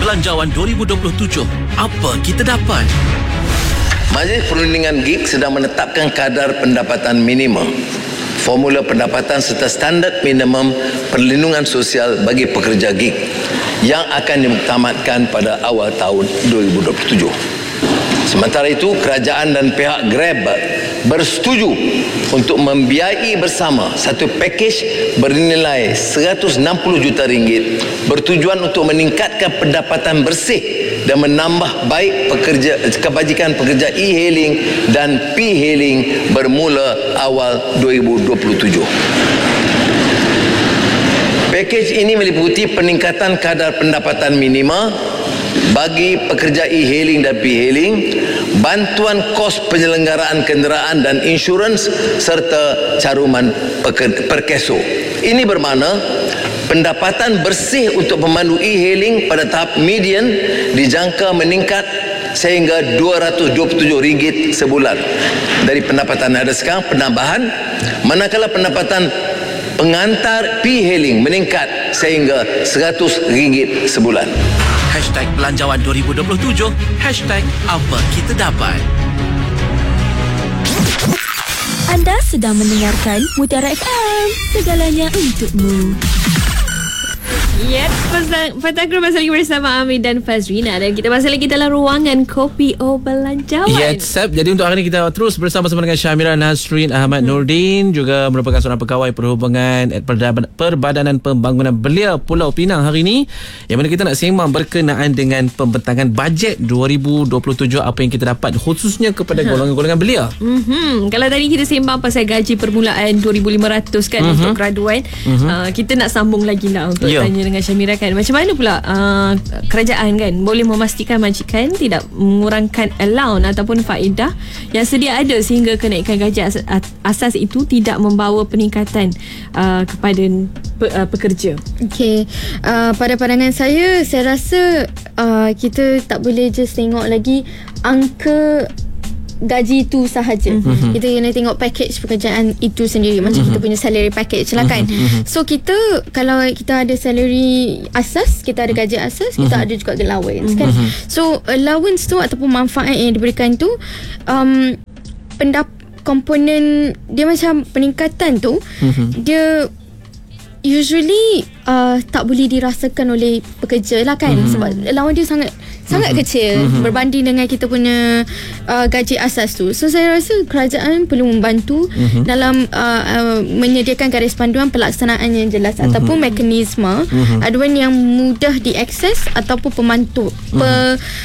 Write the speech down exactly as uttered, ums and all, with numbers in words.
Belanjawan dua ribu dua puluh tujuh. Apa kita dapat? Majlis Perundingan Gig sedang menetapkan kadar pendapatan minimum, formula pendapatan serta standard minimum perlindungan sosial bagi pekerja gig yang akan dimuktamadkan pada awal tahun dua ribu dua puluh tujuh. Sementara itu, kerajaan dan pihak Grab bersetuju untuk membiayai bersama satu pakej bernilai seratus enam puluh juta ringgit bertujuan untuk meningkatkan pendapatan bersih dan menambah baik pekerja, kebajikan pekerja e-hailing dan p-hailing bermula awal dua ribu dua puluh tujuh. Pakej ini meliputi peningkatan kadar pendapatan minima bagi pekerja e-hailing dan p-hailing, bantuan kos penyelenggaraan kenderaan dan insurans serta caruman perkeso. Ini bermakna pendapatan bersih untuk pemandu e-hailing pada tahap median dijangka meningkat sehingga dua ratus dua puluh tujuh ringgit sebulan dari pendapatan yang ada sekarang, penambahan, manakala pendapatan pengantar p-hailing meningkat sehingga seratus ringgit sebulan. Hashtag Belanjawan dua ribu dua puluh tujuh. Hashtag Apa Kita Dapat. Anda sedang mendengarkan Mutiara F M. Segalanya untukmu. Yep, Pentagram masih lagi bersama Amir dan Fazrina, dan kita masih lagi dalam ruangan Kopi O Belanjawan. Yes, jadi untuk hari ini kita terus bersama-sama dengan Syamira Nasrin Ahmad hmm. Nordin, juga merupakan seorang pegawai perhubungan Perbadanan Pembangunan Belia Pulau Pinang hari ini, yang mana kita nak sembang berkenaan dengan pembentangan bajet dua ribu dua puluh tujuh, apa yang kita dapat khususnya kepada golongan-golongan belia. Mm-hmm. Kalau tadi kita sembang pasal gaji permulaan dua ribu lima ratus kan mm-hmm. untuk graduan, mm-hmm. uh, kita nak sambung lagi lah untuk yeah. tanya dengan Syamira kan, macam mana pula uh, kerajaan kan boleh memastikan majikan tidak mengurangkan allowance ataupun faedah yang sedia ada sehingga kenaikan gaji asas, asas itu tidak membawa peningkatan uh, kepada pe, uh, pekerja. Okey, uh, pada pandangan saya, saya rasa uh, kita tak boleh just tengok lagi angka gaji itu sahaja. Mm-hmm. Kita kena tengok package pekerjaan itu sendiri, macam mm-hmm. kita punya salary package lah kan. Mm-hmm. So kita, kalau kita ada salary asas, kita ada gaji asas, mm-hmm. kita ada juga allowance kan. Mm-hmm. So allowance tu ataupun manfaat yang diberikan tu, um, pendap komponen dia macam peningkatan tu, mm-hmm. dia usually uh, tak boleh dirasakan oleh pekerja lah kan, mm-hmm. sebab allowance dia sangat sangat mm-hmm. kecil mm-hmm. berbanding dengan kita punya uh, gaji asas tu. So saya rasa kerajaan perlu membantu mm-hmm. dalam uh, uh, menyediakan garis panduan pelaksanaan yang jelas mm-hmm. ataupun mekanisme mm-hmm. aduan yang mudah diakses ataupun pemantu mm-hmm. pe,